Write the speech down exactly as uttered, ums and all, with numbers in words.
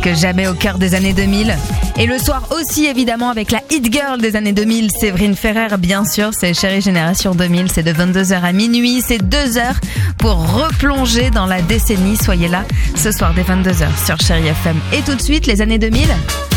que jamais au cœur des années deux mille. Et le soir aussi, évidemment, avec la hit girl des années deux mille, Séverine Ferrer, bien sûr. C'est Chérie Génération deux mille. C'est de vingt-deux heures à minuit. C'est deux heures pour replonger dans la décennie. Soyez là ce soir dès vingt-deux heures sur Chérie F M. Et tout de suite, les années deux mille.